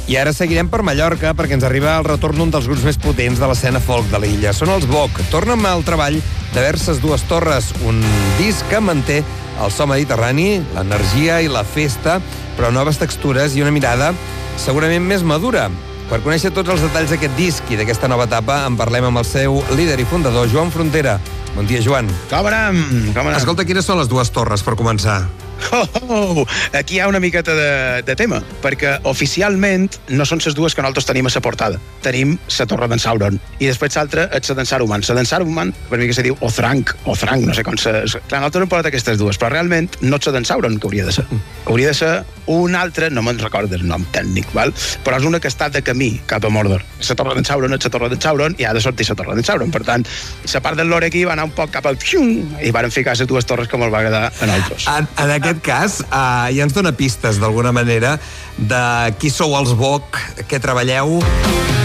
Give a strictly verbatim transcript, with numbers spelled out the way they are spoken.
I ara seguirem per Mallorca perquè ens arriba el retorn d'un dels grups més potents de l'escena folk de l'illa. Són els Boc. Tornen al treball de Verses Dues Torres, un disc que manté el so mediterrani, l'energia i la festa, però noves textures i una mirada segurament més madura. Per conèixer tots els detalls d'aquest disc i d'aquesta nova etapa, en parlem amb el seu líder i fundador, Joan Frontera. Bon dia, Joan. Com anem? Com anem? Escolta, quines són les dues torres, per començar? Oh, oh, aquí hi ha una miqueta de, de tema, perquè oficialment no són les dues que nosaltres tenim a la portada. Tenim la Torre d'en Sauron, i després l'altra és la d'en Saruman. La d'en Saruman, per mi que se diu Othranc, Othranc, no sé com se... Clar, nosaltres hem posat aquestes dues, però realment no és la d'en Sauron que hauria de ser. Hauria de ser una altra, no me'n recordo el nom tècnic, val? Però és una que està de camí cap a Mordor. La Torre d'en Sauron és la Torre d'en Sauron i ha de sortir la Torre d'en Sauron. Per tant, la part del lore aquí va anar un poc cap al... i van ficar les dues torres com el va agradar a nosaltres. En, en aquest cas, uh, ja ens dona pistes, d'alguna manera, de qui sou els Boc, què treballeu...